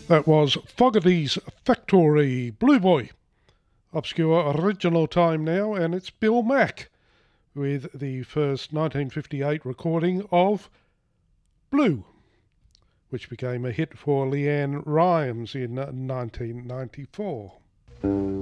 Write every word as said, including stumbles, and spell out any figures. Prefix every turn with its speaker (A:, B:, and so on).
A: That was Fogerty's Factory, Blue Boy. Obscure original time now, and it's Bill Mack with the first nineteen fifty-eight recording of Blue, which became a hit for Leanne Rimes in nineteen ninety-four.